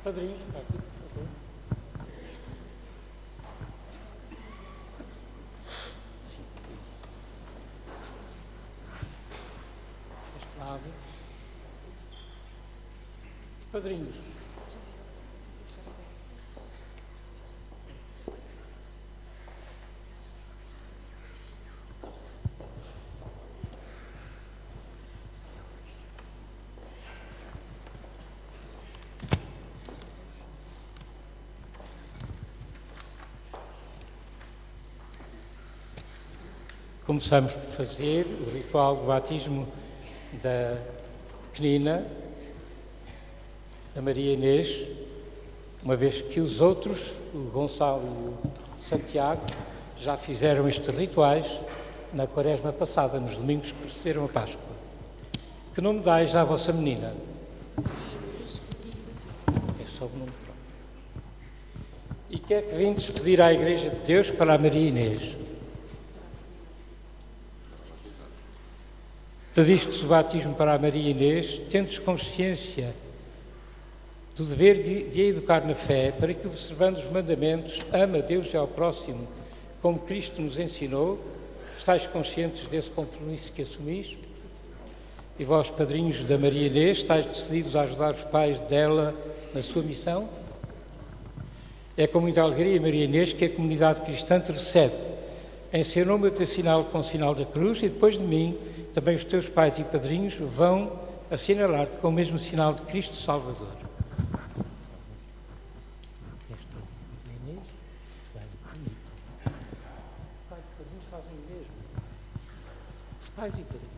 Padrinhos, para aqui, por favor. Este lado. Padrinhos. Começamos por fazer o ritual do batismo da pequenina, da Maria Inês, uma vez que os outros, o Gonçalo e o Santiago, já fizeram estes rituais na quaresma passada, nos domingos que precederam a Páscoa. Que nome dais à vossa menina? É só o nome próprio. E que é que vindes pedir à Igreja de Deus para a Maria Inês? Pediste o batismo para a Maria Inês, tendes consciência do dever de a educar na fé, para que, observando os mandamentos, ama a Deus e ao próximo, como Cristo nos ensinou. Estais conscientes desse compromisso que assumis? E vós, padrinhos da Maria Inês, estáis decididos a ajudar os pais dela na sua missão? É com muita alegria, Maria Inês, que a comunidade cristã te recebe. Em seu nome eu te assinalo com o sinal da cruz, e depois de mim, também os teus pais e padrinhos vão assinalar-te com o mesmo sinal de Cristo Salvador. Os pais e padrinhos fazem o mesmo. Os pais e padrinhos.